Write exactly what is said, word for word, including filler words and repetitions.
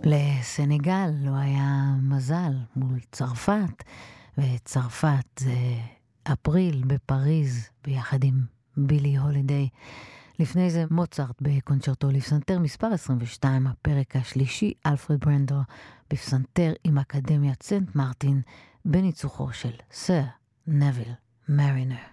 לסנגל לא היה מזל מול צרפת, וצרפת זה אפריל בפריז ביחד עם בילי הולידיי. לפני זה מוצרט בקונצ'רטו לפסנתר מספר עשרים ושתיים, הפרק השלישי, אלפרד ברנדו בפסנתר עם אקדמיית סנט מרטין בניצוחו של סר נביל מרינר.